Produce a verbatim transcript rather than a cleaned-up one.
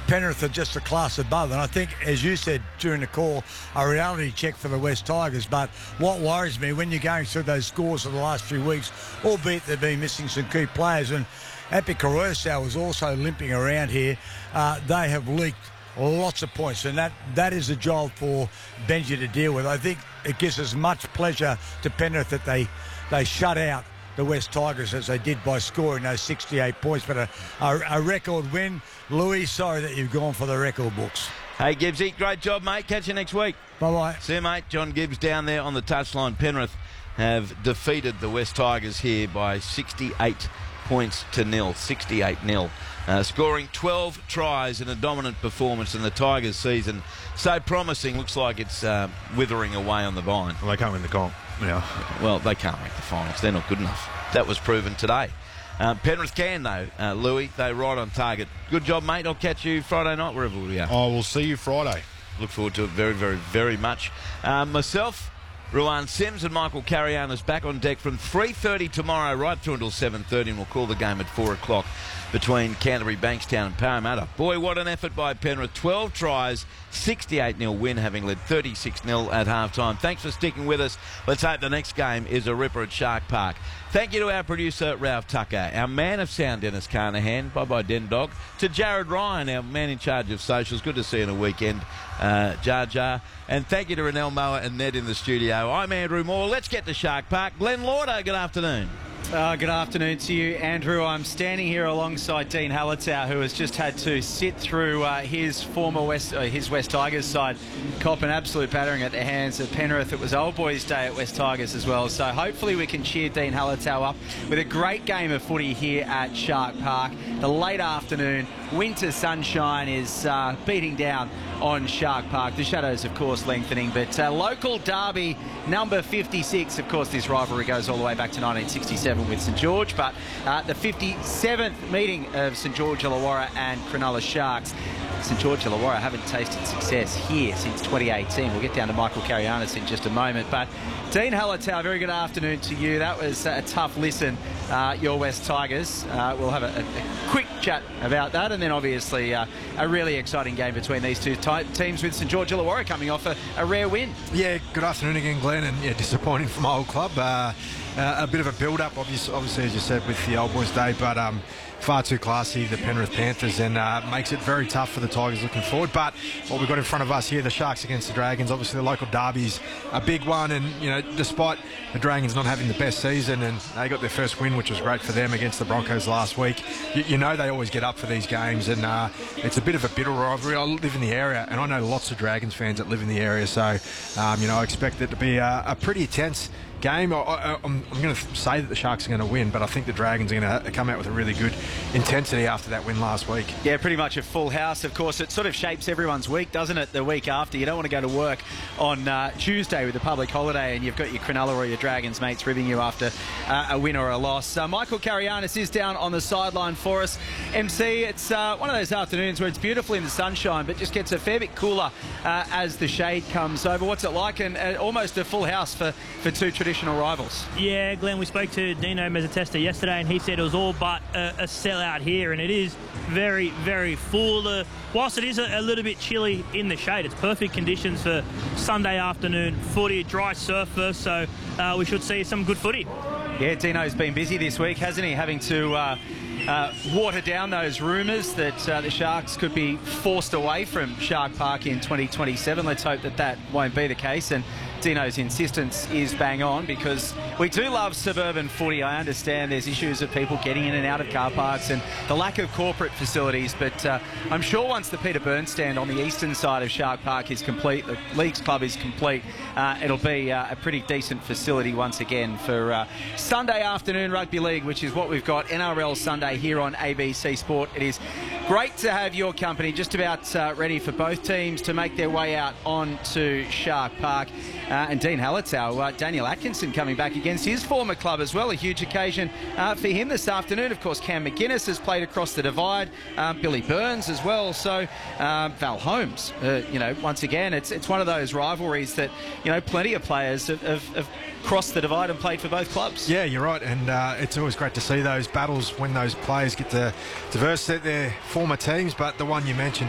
Penrith are just a class above. And I think, as you said during the call, a reality check for the West Tigers. But what worries me, when you're going through those scores of the last few weeks, albeit they've been missing some key players, and Api Koroisau was also limping around here, uh, they have leaked lots of points, and that, that is a job for Benji to deal with. I think it gives as much pleasure to Penrith that they, they shut out the West Tigers as they did by scoring those sixty-eight points. But a, a, a record win. Louis, sorry that you've gone for the record books. Hey, Gibbsy, great job, mate. Catch you next week. Bye-bye. See you, mate. John Gibbs down there on the touchline. Penrith have defeated the West Tigers here by sixty-eight points to nil. sixty-eight nil. Uh, scoring twelve tries in a dominant performance in the Tigers season. So promising. Looks like it's uh, withering away on the vine. Well, they can't win the comp. Yeah. Well, they can't make the finals. They're not good enough. That was proven today. Uh, Penrith can, though. Uh, Louis, they're right on target. Good job, mate. I'll catch you Friday night, wherever we are. Oh, we'll see you Friday. Look forward to it very, very, very much. Uh, myself, Ruan Sims and Michael Carianis back on deck from three thirty tomorrow right through until seven thirty, and we'll call the game at four o'clock between Canterbury, Bankstown and Parramatta. Boy, what an effort by Penrith. twelve tries, sixty-eight nil win, having led thirty-six nil at half-time. Thanks for sticking with us. Let's hope the next game is a ripper at Shark Park. Thank you to our producer, Ralph Tucker, our man of sound, Dennis Carnahan. Bye-bye, Den Dog. To Jared Ryan, our man in charge of socials. Good to see you on a weekend, uh, Jar Jar. And thank you to Renell Moa and Ned in the studio. I'm Andrew Moore. Let's get to Shark Park. Glenn Lauder, good afternoon. Uh, good afternoon to you, Andrew. I'm standing here alongside Dean Hallertau, who has just had to sit through uh, his former West, uh, his West Tigers side, cop an absolute battering at the hands of Penrith. It was Old Boys Day at West Tigers as well, so hopefully we can cheer Dean Hallertau up with a great game of footy here at Shark Park. The late afternoon, winter sunshine is uh, beating down on Shark Park. The shadows, of course, lengthening, but uh, local derby number fifty-six. Of course, this rivalry goes all the way back to nineteen sixty-seven with St George, but uh, the fifty-seventh meeting of St George Illawarra and Cronulla Sharks. St George Illawarra haven't tasted success here since twenty eighteen. We'll get down to Michael Carianis in just a moment, but Dean Hallertau, very good afternoon to you. That was a tough listen, uh, your West Tigers. Uh, we'll have a, a, a quick chat about that, and then obviously uh, a really exciting game between these two teams, with St George Illawarra coming off a, a rare win. Yeah, good afternoon again, Glenn, and yeah, disappointing from my old club. Uh, uh, a bit of a build-up, obviously, obviously, as you said, with the Old Boys Day, but um, far too classy, the Penrith Panthers, and uh, makes it very tough for the Tigers looking forward. But what we've got in front of us here, the Sharks against the Dragons, obviously the local derby's a big one, and you know, despite the Dragons not having the best season, and they got their first win, which was great for them against the Broncos last week, you, you know they always get up for these games, and uh, it's a bit of a bitter rivalry. I live in the area, and I know lots of Dragons fans that live in the area, so um, you know, I expect it to be a, a pretty tense game. I, I, I'm, I'm going to say that the Sharks are going to win, but I think the Dragons are going to come out with a really good intensity after that win last week. Yeah, pretty much a full house. Of course, it sort of shapes everyone's week, doesn't it, the week after? You don't want to go to work on uh, Tuesday with a public holiday and you've got your Cronulla or your Dragons mates ribbing you after uh, a win or a loss. Uh, Michael Carianis is down on the sideline for us. M C, it's uh, one of those afternoons where it's beautiful in the sunshine, but just gets a fair bit cooler uh, as the shade comes over. What's it like? And uh, almost a full house for, for two traditional traditional rivals. Yeah, Glenn, we spoke to Dino Mezzatesta yesterday and he said it was all but a, a sellout here, and it is very, very full. Uh, whilst it is a, a little bit chilly in the shade, it's perfect conditions for Sunday afternoon footy, dry surface, so uh, we should see some good footy. Yeah, Dino's been busy this week, hasn't he, having to uh, uh, water down those rumours that uh, the Sharks could be forced away from Shark Park in twenty twenty-seven. Let's hope that that won't be the case, and Dino's insistence is bang on, because we do love suburban footy. I understand there's issues of people getting in and out of car parks and the lack of corporate facilities, but uh, I'm sure once the Peter Burns stand on the eastern side of Shark Park is complete, the Leagues Club is complete, uh, it'll be uh, a pretty decent facility once again for uh, Sunday afternoon rugby league, which is what we've got, N R L Sunday here on A B C Sport. It is great to have your company, just about uh, ready for both teams to make their way out onto Shark Park. Uh, and Dean Hallertau, uh, Daniel Atkinson coming back against his former club as well. A huge occasion uh, for him this afternoon. Of course, Cam McGuinness has played across the divide. Um, Billy Burns as well. So um, Val Holmes, uh, you know, once again, it's it's one of those rivalries that, you know, plenty of players have, have, have crossed the divide and played for both clubs. Yeah, you're right, and uh, it's always great to see those battles when those players get to, to verse their former teams. But the one you mentioned,